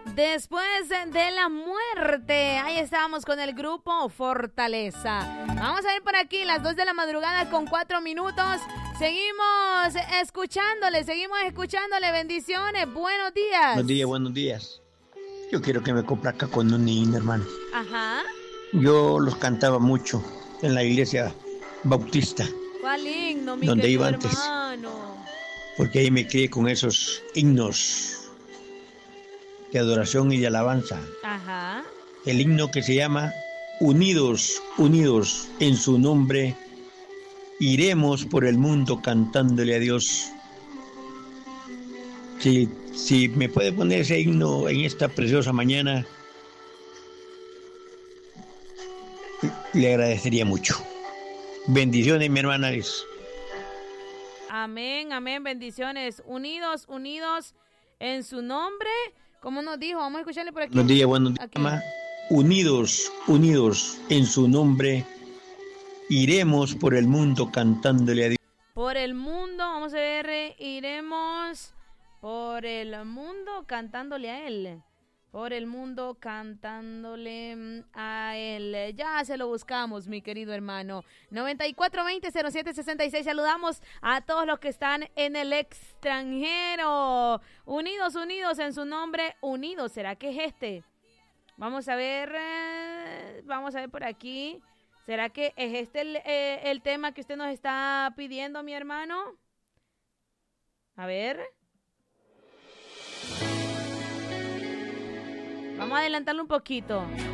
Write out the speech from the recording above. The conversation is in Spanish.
Después de la muerte, ahí estábamos con el grupo Fortaleza. Vamos a ir por aquí, las 2 de la madrugada con 4 minutos. Seguimos escuchándole. Bendiciones, buenos días. Buenos días. Yo quiero que me complazca con un himno, hermano. Ajá. Yo los cantaba mucho en la iglesia bautista. ¿Cuál himno, mi donde querido iba antes, hermano? Porque ahí me crié con esos himnos de adoración y de alabanza. Ajá. El himno que se llama Unidos, unidos en su nombre, iremos por el mundo cantándole a Dios. Si me puede poner ese himno en esta preciosa mañana, le agradecería mucho. Bendiciones, mi hermana Liz. Amén, amén, bendiciones. Unidos, unidos en su nombre. ¿Cómo nos dijo? Vamos a escucharle por aquí. Buenos días. Aquí. Unidos, unidos en su nombre, iremos por el mundo cantándole a Dios. Por el mundo, vamos a ver, iremos por el mundo cantándole a Él. Por el mundo cantándole a Él. Ya se lo buscamos, mi querido hermano. 9420-0766. Saludamos a todos los que están en el extranjero. Unidos, unidos en su nombre. Unidos, ¿será que es este? Vamos a ver por aquí. ¿Será que es este el tema que usted nos está pidiendo, mi hermano? A ver. Vamos a adelantarlo un poquito.